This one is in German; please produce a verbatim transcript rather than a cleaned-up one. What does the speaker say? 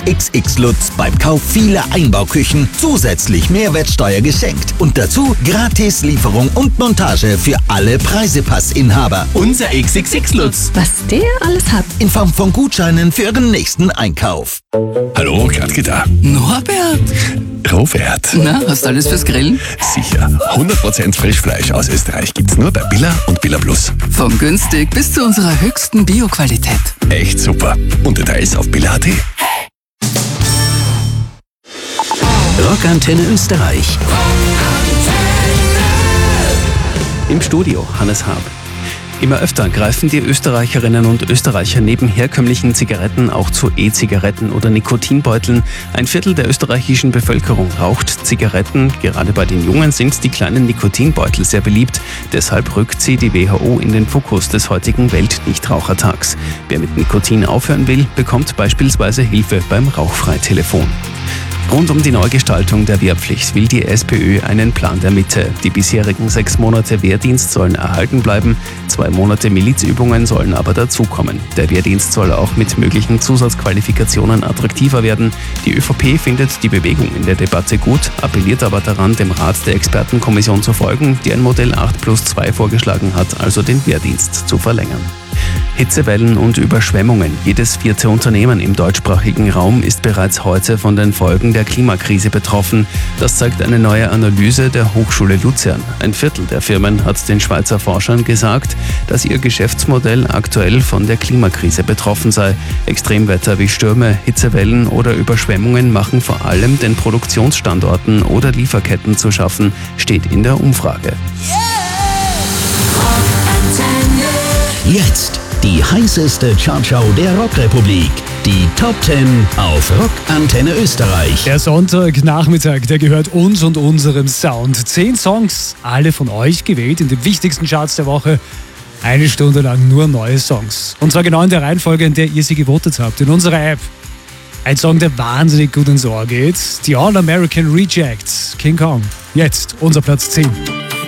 X X Lutz beim Kauf vieler Einbauküchen zusätzlich Mehrwertsteuer geschenkt. Und dazu gratis Lieferung und Montage für alle Preisepassinhaber. Unser X X X Lutz. Was der alles hat. In Form von Gutscheinen für Ihren nächsten Einkauf. Hallo, Gradke da. Norbert. Robert. Na, hast du alles fürs Grillen? Sicher. hundert Prozent Frischfleisch aus Österreich gibt's nur bei Billa und Billa Plus. Von günstig bis zu unserer höchsten Bio-Qualität. Echt super. Und Details auf billa punkt at. Rockantenne Österreich. Im Studio Hannes Hab. Immer öfter greifen die Österreicherinnen und Österreicher neben herkömmlichen Zigaretten auch zu E-Zigaretten oder Nikotinbeuteln. Ein Viertel der österreichischen Bevölkerung raucht Zigaretten. Gerade bei den Jungen sind die kleinen Nikotinbeutel sehr beliebt. Deshalb rückt sie die W H O in den Fokus des heutigen Weltnichtrauchertags. Wer mit Nikotin aufhören will, bekommt beispielsweise Hilfe beim Rauchfreitelefon. Rund um die Neugestaltung der Wehrpflicht will die SPÖ einen Plan der Mitte. Die bisherigen sechs Monate Wehrdienst sollen erhalten bleiben, zwei Monate Milizübungen sollen aber dazukommen. Der Wehrdienst soll auch mit möglichen Zusatzqualifikationen attraktiver werden. Die ÖVP findet die Bewegung in der Debatte gut, appelliert aber daran, dem Rat der Expertenkommission zu folgen, die ein Modell acht plus zwei vorgeschlagen hat, also den Wehrdienst zu verlängern. Hitzewellen und Überschwemmungen. Jedes vierte Unternehmen im deutschsprachigen Raum ist bereits heute von den Folgen der Klimakrise betroffen. Das zeigt eine neue Analyse der Hochschule Luzern. Ein Viertel der Firmen hat den Schweizer Forschern gesagt, dass ihr Geschäftsmodell aktuell von der Klimakrise betroffen sei. Extremwetter wie Stürme, Hitzewellen oder Überschwemmungen machen vor allem den Produktionsstandorten oder Lieferketten zu schaffen, steht in der Umfrage. Jetzt die heißeste Chartshow der Rockrepublik. Die Top zehn auf Rockantenne Österreich. Der Sonntagnachmittag, der gehört uns und unserem Sound. Zehn Songs, alle von euch gewählt in den wichtigsten Charts der Woche. Eine Stunde lang nur neue Songs. Und zwar genau in der Reihenfolge, in der ihr sie gewotet habt, in unserer App. Ein Song, der wahnsinnig gut ins Ohr geht. Die All American Rejects, King Kong. Jetzt unser Platz zehn.